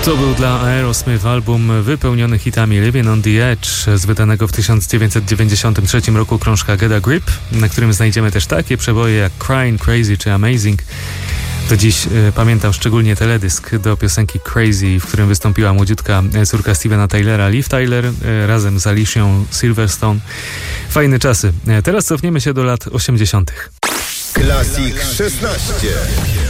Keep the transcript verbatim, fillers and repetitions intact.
To był dla Aerosmith album wypełniony hitami Living on the Edge z wydanego w tysiąc dziewięćset dziewięćdziesiątym trzecim roku krążka Get a Grip, na którym znajdziemy też takie przeboje jak Crying, Crazy czy Amazing. Do dziś y, pamiętam szczególnie teledysk do piosenki Crazy, w którym wystąpiła młodziutka córka Stevena Tylera, Liv Tyler, y, razem z Alicią Silverstone. Fajne czasy. Y, teraz cofniemy się do lat osiemdziesiątych. Classic szesnaście.